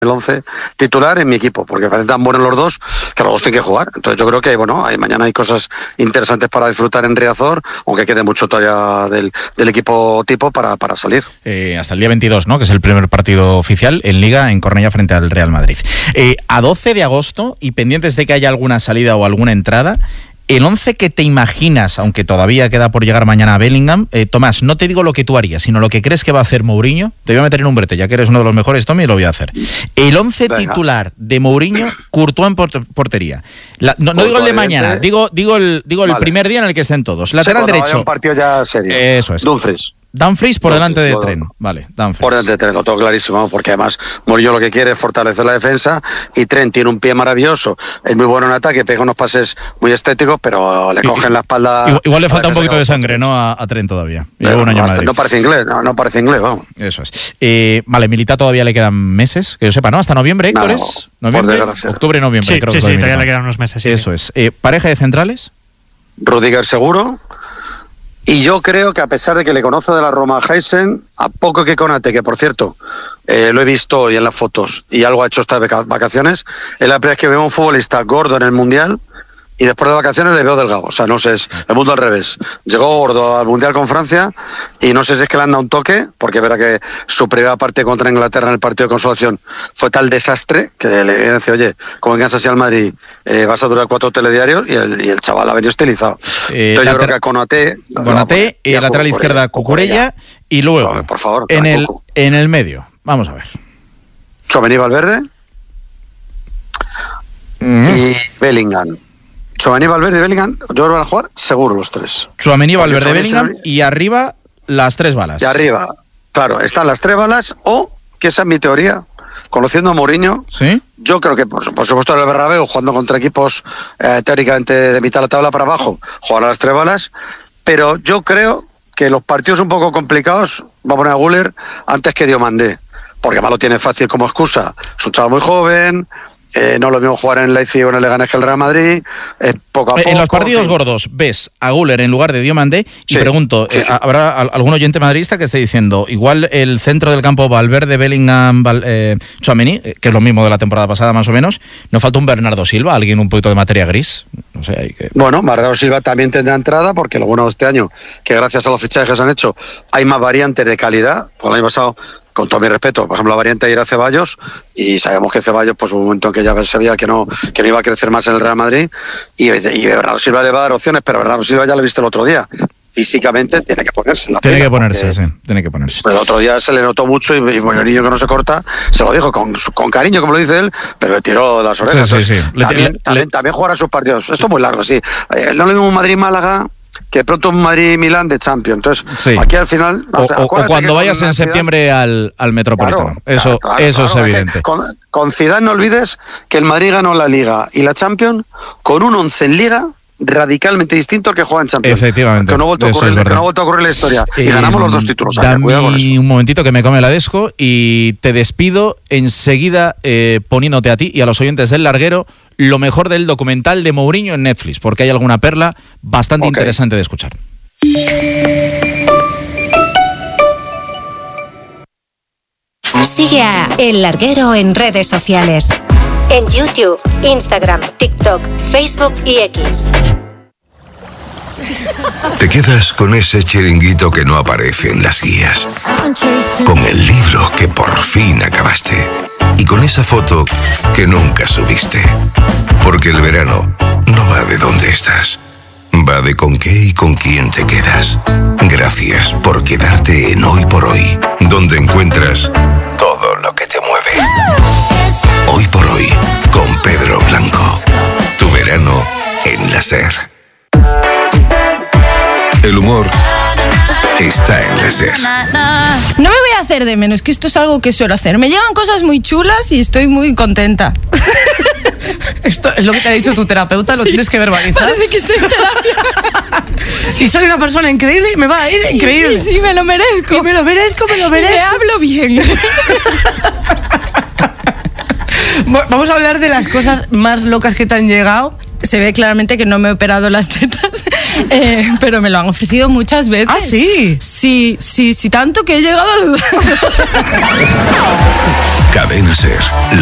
el 11 titular en mi equipo, porque parecen tan buenos los dos que los dos tienen que jugar. Entonces yo creo que mañana hay cosas interesantes para disfrutar en Riazor, aunque quede mucho todavía del equipo tipo para salir. Hasta el día 22, ¿no? Que es el primer partido oficial en Liga en Cornellá frente al Real Madrid. A 12 de agosto, y pendientes de que haya alguna salida o alguna entrada, el 11 que te imaginas, aunque todavía queda por llegar mañana a Bellingham, Tomás, no te digo lo que tú harías, sino lo que crees que va a hacer Mourinho. Te voy a meter en un brete, ya que eres uno de los mejores, Tommy, y lo voy a hacer. El 11 titular de Mourinho, Courtois en portería. No digo el de mañana, digo el primer día en el que estén todos. Lateral derecho. Un partido ya serio. Eso es. Dumfries por delante de Trent. Vale, Dumfries. Por delante de Trent, lo tengo clarísimo, porque además Mourinho lo que quiere es fortalecer la defensa, y Trent tiene un pie maravilloso, es muy bueno en ataque, pega unos pases muy estéticos, pero le cogen la espalda. Igual le falta un poquito de sangre, ¿no? A Trent todavía. Un año no parece inglés, no parece inglés, vamos. Eso es. Vale, Militao todavía le quedan meses, que yo sepa, ¿no? Hasta noviembre, Héctor, ¿es? ¿Noviembre? Octubre, noviembre, creo que sí, todavía le quedan unos meses. Eso es. ¿Pareja de centrales? Rudiger seguro. Y yo creo que, a pesar de que le conoce de la Roma a Heisen, a poco que Konate, que por cierto lo he visto hoy en las fotos y algo ha hecho estas vacaciones, es la primera vez que veo a un futbolista gordo en el Mundial y después de vacaciones le veo delgado. O sea, no sé, es el mundo al revés. Llegó gordo al Mundial con Francia y no sé si es que le han dado un toque, porque es verdad que su primera parte contra Inglaterra en el partido de consolación fue tal desastre que le dice, oye, como vengas así al Madrid, vas a durar 4 telediarios, y el chaval ha venido estilizado. Entonces yo creo que a Konate y el lateral izquierda Cucurella, y luego por favor, en el medio, vamos a ver. Tchouaméni, Valverde y Bellingham. Tchouaméni, Valverde y Bellingham, yo creo que van a jugar seguro los tres. Tchouaméni, Valverde, Bellingham, y arriba las 3 balas. Y arriba, claro, están las 3 balas, o, que esa es mi teoría, conociendo a Mourinho, ¿sí? Yo creo que por supuesto el Bernabéu, jugando contra equipos teóricamente de mitad de la tabla para abajo, jugará las 3 balas, pero yo creo que los partidos un poco complicados va a poner a Güler antes que Diomandé, porque además lo tiene fácil como excusa. Es un chaval muy joven, no lo mismo jugar en Leipzig o en el Leganés que el Real Madrid, poco a poco. En los partidos gordos ves a Güler en lugar de Diomandé, y pregunto, ¿habrá algún oyente madridista que esté diciendo, igual el centro del campo, Valverde, Bellingham, Tchouaméni, que es lo mismo de la temporada pasada más o menos, ¿no falta un Bernardo Silva, alguien un poquito de materia gris? No sé, hay que... Bueno, Bernardo Silva también tendrá entrada, porque lo bueno de este año, que gracias a los fichajes que se han hecho, hay más variantes de calidad. Por el año pasado, con todo mi respeto, por ejemplo, la variante de ir a Ceballos, y sabemos que Ceballos, pues hubo un momento en que ya se veía que no iba a crecer más en el Real Madrid, y Bernardo Silva le va a dar opciones, pero Bernardo Silva ya lo he visto el otro día. Físicamente tiene que ponerse. Tiene que ponerse. Pues el otro día se le notó mucho, y Mourinho, que no se corta, se lo dijo con cariño, como lo dice él, pero le tiró las orejas. También jugará sus partidos. Esto es muy largo, sí. No le mismo un Madrid-Málaga que de pronto un Madrid-Milán de Champions. Entonces, aquí al final... O cuando vayas en septiembre al Metropolitano. Claro, eso es evidente. Con Zidane no olvides que el Madrid ganó la Liga y la Champions con un 11 en Liga radicalmente distinto al que juega en Champions. Efectivamente. Que no ha vuelto a ocurrir en la historia. Y ganamos los 2 títulos. Dame un momentito que me come la desco y te despido enseguida poniéndote a ti y a los oyentes del Larguero lo mejor del documental de Mourinho en Netflix, porque hay alguna perla bastante interesante de escuchar. Sigue a El Larguero en redes sociales. En YouTube, Instagram, TikTok, Facebook y X. Te quedas con ese chiringuito que no aparece en las guías, con el libro que por fin acabaste y con esa foto que nunca subiste. Porque el verano no va de dónde estás, va de con qué y con quién te quedas. Gracias por quedarte en Hoy por Hoy, donde encuentras todo lo que te mueve. Hoy por Hoy, con Pedro Blanco. Tu verano en la SER. El humor está en la SER. No me voy a hacer de menos, que esto es algo que suelo hacer. Me llegan cosas muy chulas y estoy muy contenta. Esto es lo que te ha dicho tu terapeuta, lo tienes que verbalizar. Parece que estoy en terapia. Y soy una persona increíble y me va a ir increíble. Sí, me lo merezco. Y me lo merezco. Y me hablo bien. Vamos a hablar de las cosas más locas que te han llegado. Se ve claramente que no me he operado las tetas, pero me lo han ofrecido muchas veces. ¿Ah, sí? Sí, tanto que he llegado a dudar. Cadena SER.